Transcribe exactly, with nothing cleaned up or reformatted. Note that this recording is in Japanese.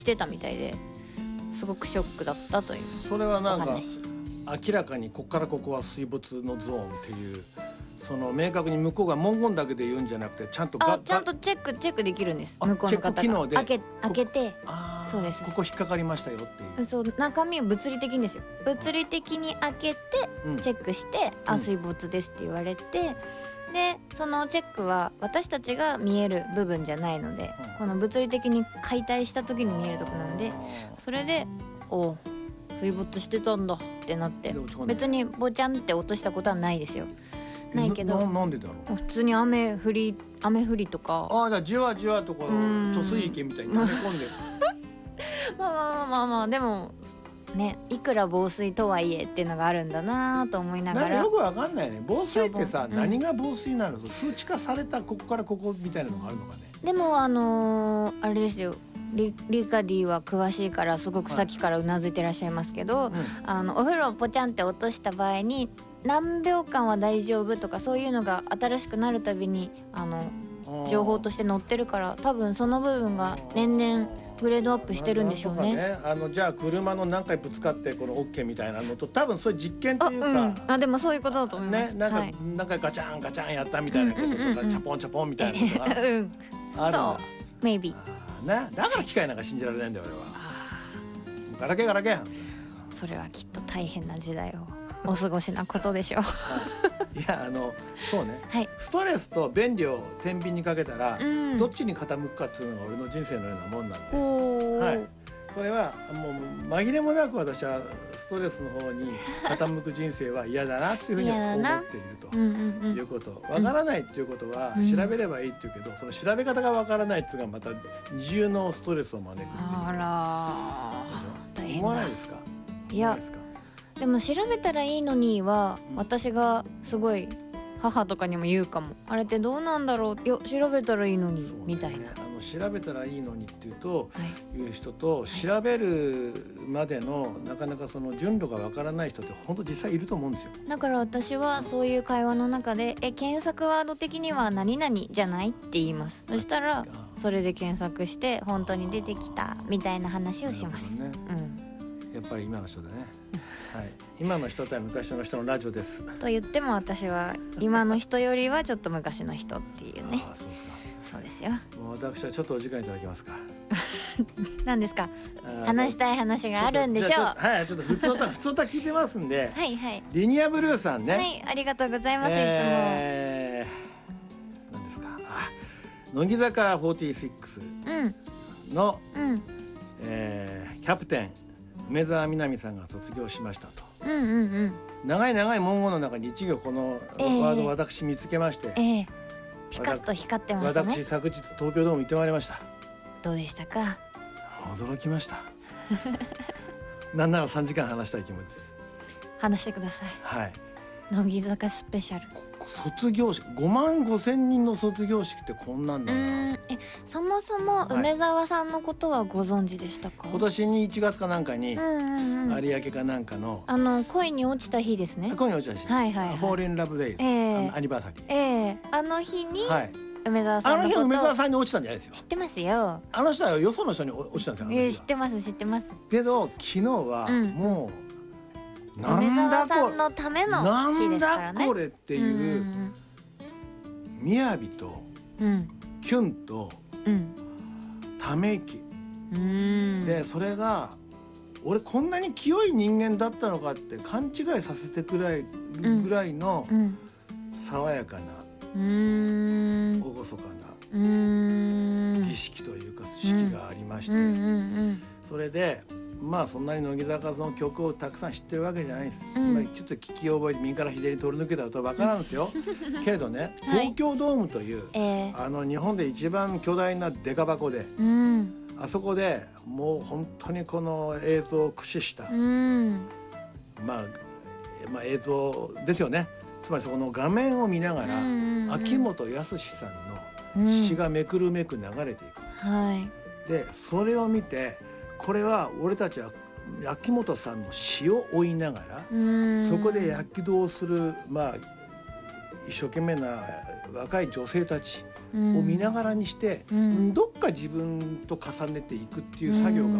してたみたいですごくショックだったというそれはなんかお話。 明らかにここからここは水没のゾーンっていうその明確に向こうが文言だけで言うんじゃなくてちゃんとあがちゃんとチェックチェックできるんです。 あ向こうの方チェック機能でが開け開けてあーそうですここ引っかかりましたよっていう、 そう中身を物理的にですよ物理的に開けてうんチェックして、あうん水没ですって言われて、でそのチェックは私たちが見える部分じゃないので、 うんこの物理的に解体した時に見えるとこなんで、それでお水没してたんだってなってで落ち込んで別にボチャンって落としたことはないですよ。 えないけどななんでだろう。 普通に雨降り雨降りとかああじゃあじわじわとこううん貯水池みたいに溜め込んでるまあまあまあまあまあでもねいくら防水とはいえっていうのがあるんだなと思いながらなんかよくわかんないね。防水ってさ、 うん何が防水なの？数値化されたここからここみたいなのがあるのかね。 でもあのーあれですよリ, リカディは詳しいからすごくさっきからうなずいてらっしゃいますけど、 うんあのお風呂をポチャンって落とした場合に何秒間は大丈夫とかそういうのが新しくなるたびにあの情報として載ってるから多分その部分が年々グレードアップしてるんでしょうね。 なんとかねあのじゃあ車の何回ぶつかってこの OK みたいなのと多分そういう実験っていうか、 あうんあでもそういうことだと思います。 ねなんか、 はい、 なんかガチャンガチャンやったみたいなこととか、 うんうんうんうんチャポンチャポンみたいなことがうんあるんだ。 そう maybe あーね、だから機械なんか信じられないんだよ俺は。ガラケーガラケー。 それはきっと大変な時代をお過ごしなことでしょう。 いやあのそうね、 はいストレスと便利を天秤にかけたら、 うんどっちに傾くかっていうのが俺の人生のようなもんなんで、 おー、 はい、それはもう紛れもなく私はストレスの方に傾く人生は嫌だなっていうふうに嫌だな思っていると。 うんうんいうことわからないっていうことはうん調べればいいっていうけど、その調べ方がわからないっていうのがまた二重のストレスを招くっていうあらー大変思わないだ。 ですか？ いや思わないですか？ でも調べたらいいのにはうん私がすごい母とかにも言うかも。あれってどうなんだろう、いや調べたらいいのに、 そうねみたいな。 あの調べたらいいのにっていうとはいいう人と調べるまでのなかなかその順路がわからない人って本当実際いると思うんですよ。 だから私はそういう会話の中でえ検索ワード的には何々じゃないって言います。そしたらそれで検索して本当に出てきたみたいな話をします。 なるほどねうん、 やっぱり今の人だね。はい、今の人対昔の人のラジオです。 と言っても私は今の人よりはちょっと昔の人っていうね。 ああそうですか。 そうですよ。 もう私はちょっとお時間いただけますか。 何ですか？ あー話したい話があるんでしょう。 じゃあはちょっとはい、ちょっと普通歌普通歌聞いてますんで、 いはいリニアブルーさんね。 はいありがとうございます、 えー、何ですか。あ、乃木坂フォーティーシックスいつも。 の、 うんうんえー、キャプテン梅澤美波さんが卒業しましたと。 うんうんうん長い長い文言の中に一行このえーワードを私見つけまして、 ええピカッと光ってましたね。 私昨日東京ドーム行ってまいりました。 どうでしたか？ 驚きました。なんならさんじかん話したい気持ちです。 話してください。 はい。 乃木坂スペシャル。 卒業式ごまんごせんにんの卒業式ってこんなんうだな。 ーんえそもそもはい梅沢さんのことはご存知でしたか？ 今年にいちがつかなんかにうんうんうん有明かなんかのあの恋に落ちた日ですね。 今夜落ちたし、 はいはいはいフォーリンラブデイズ、 ええあのアニバーサリー、 ええあの日にはい、 梅沢さあの日んのこと梅沢さんに落ちたんじゃないですよ。 知ってますよ。 あの人はよその人に落ちたんですよ。あのええ日は知ってます知ってます。 けど昨日はうんもう、な梅んだこ沢さんのための日なんですからね。 だこれっていううんみやびとうんキュンとうんため息うんうんで、それが俺こんなに清い人間だったのかって勘違いさせてくらいぐらいのうん爽やかなうーん厳かなうーん儀式というか式がありまして、 うんうんうんそれでまあそんなに乃木坂の曲をたくさん知ってるわけじゃないです、 うんまあ、ちょっと聞き覚えて右から左に通り抜けたと分からんですよけれどね、 はい東京ドームというええあの日本で一番巨大なデカ箱でうんあそこでもう本当にこの映像を駆使した、 うんまあ、まあ映像ですよね。つまりそこの画面を見ながら、 うんうんうん秋元康さんの詩がめくるめく流れていく、 はいでそれを見てこれは俺たちは秋元さんの詩を追いながら、 うんそこで躍動するまあ一生懸命な若い女性たちを見ながらにして、 うん、 どっか自分と重ねていくっていう作業が